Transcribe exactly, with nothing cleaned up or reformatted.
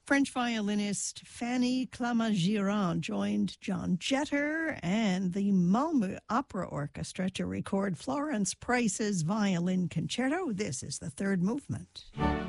French violinist Fanny Clamart-Girard joined John Jetter and the Malmö Opera Orchestra to record Florence Price's Violin Concerto. This is the third movement.